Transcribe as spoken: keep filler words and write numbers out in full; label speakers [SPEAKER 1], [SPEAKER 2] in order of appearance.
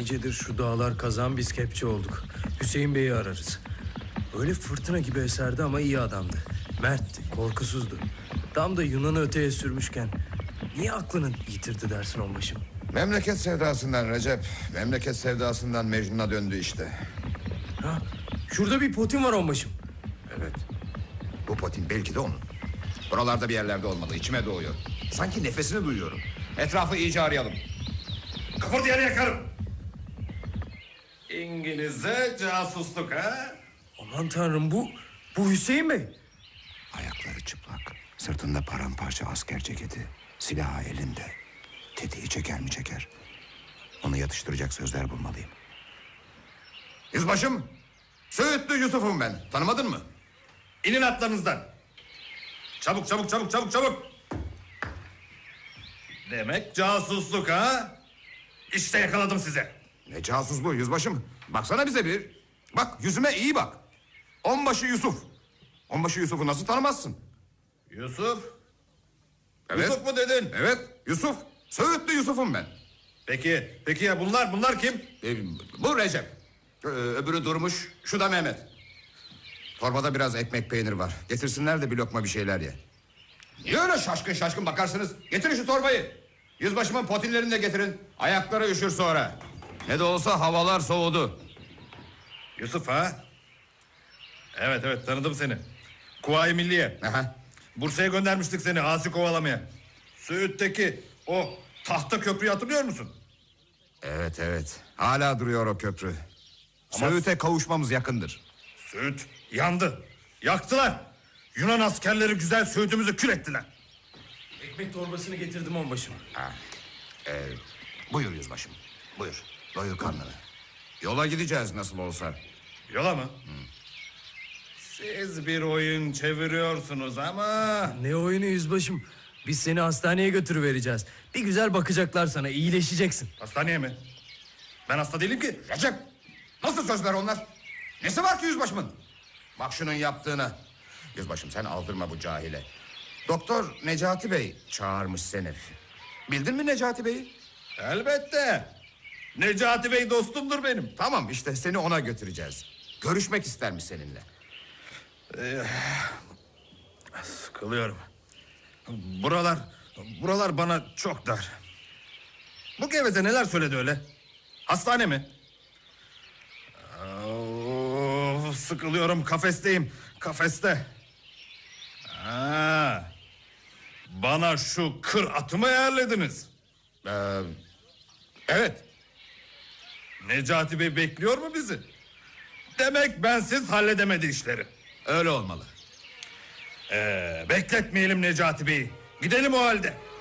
[SPEAKER 1] Nicedir şu dağlar kazan, biz kepçe olduk. Hüseyin Bey'i ararız. Öyle fırtına gibi eserdi ama iyi adamdı. Mertti, korkusuzdu. Tam da Yunan'ı öteye sürmüşken niye aklını yitirdi dersin onbaşım?
[SPEAKER 2] Memleket sevdasından Recep. Memleket sevdasından Mecnun'a döndü işte.
[SPEAKER 1] Ha, şurada bir potin var onbaşım.
[SPEAKER 2] Evet. Bu potin belki de onun. Buralarda bir yerlerde olmalı. İçime doğuyor. Sanki nefesini duyuyorum. Etrafı iyice arayalım. Kıpırdayanı yakarım.
[SPEAKER 3] İngilizce casusluk ha?
[SPEAKER 1] Aman tanrım, bu bu Hüseyin Bey.
[SPEAKER 2] Ayakları çıplak. Sırtında paramparça asker ceketi. Silahı elinde. Tetiği çeker mi çeker. Onu yatıştıracak sözler bulmalıyım. Yüzbaşım. Söğütlü Yusuf'um ben. Tanımadın mı?
[SPEAKER 3] İnin atlarınızdan. Çabuk çabuk çabuk çabuk çabuk. Demek casusluk ha? İşte yakaladım size.
[SPEAKER 2] Ne casusluğu yüzbaşım. Baksana bize bir. Bak yüzüme iyi bak. Onbaşı Yusuf. Onbaşı Yusuf'u nasıl tanımazsın?
[SPEAKER 3] Yusuf.
[SPEAKER 2] Evet.
[SPEAKER 3] Yusuf mu dedin?
[SPEAKER 2] Evet Yusuf. Söğütlü Yusuf'um ben.
[SPEAKER 3] Peki peki ya bunlar bunlar kim?
[SPEAKER 2] Ee, bu Recep. Ee, öbürü Durmuş. Şu da Mehmet. Torbada biraz ekmek peynir var. Getirsinler de bir lokma bir şeyler ye. Niye öyle şaşkın şaşkın bakarsınız? Getirin şu torbayı. Yüzbaşımın potinlerini de getirin. Ayakları üşür sonra. Ne de olsa havalar soğudu.
[SPEAKER 3] Yusuf ha? Evet evet tanıdım seni. Kuvayi Milliye.
[SPEAKER 2] Aha.
[SPEAKER 3] Bursa'ya göndermiştik seni asi kovalamaya. Söğüt'teki o tahta köprüyü hatırlıyor musun?
[SPEAKER 2] Evet evet. Hala duruyor o köprü.
[SPEAKER 3] Ama...
[SPEAKER 2] Söğüt'e kavuşmamız yakındır.
[SPEAKER 3] Söğüt yandı. Yaktılar. Yunan askerleri güzel Söğüt'ümüzü kül ettiler.
[SPEAKER 1] Ekmek torbasını getirdim onbaşım.
[SPEAKER 2] Ha. Ee, buyur yüzbaşım. Buyur. Doyur karnını. Yola gideceğiz nasıl olsa.
[SPEAKER 3] Yola mı? Hı. Siz bir oyun çeviriyorsunuz ama...
[SPEAKER 1] Ne oyunu yüzbaşım? Biz seni hastaneye götürüvereceğiz. Bir güzel bakacaklar sana, iyileşeceksin.
[SPEAKER 3] Hastaneye mi? Ben hasta değilim ki.
[SPEAKER 2] Recep, nasıl sözler onlar? Nesi var ki yüzbaşımın? Bak şunun yaptığına. Yüzbaşım sen aldırma bu cahile. Doktor Necati Bey çağırmış seni. Bildin mi Necati Bey'i?
[SPEAKER 3] Elbette. Necati Bey dostumdur benim.
[SPEAKER 2] Tamam işte seni ona götüreceğiz. Görüşmek istermiş seninle.
[SPEAKER 3] Ee, sıkılıyorum. Buralar, buralar bana çok dar. Bu geveze neler söyledi öyle? Hastane mi? Of, sıkılıyorum, kafesteyim. Kafeste. Ha, bana şu kır atımı ayarladınız.
[SPEAKER 2] Ee, evet.
[SPEAKER 3] Necati Bey bekliyor mu bizi? Demek bensiz halledemedi işleri.
[SPEAKER 2] Öyle olmalı.
[SPEAKER 3] Ee, bekletmeyelim Necati Bey'i. Gidelim o halde.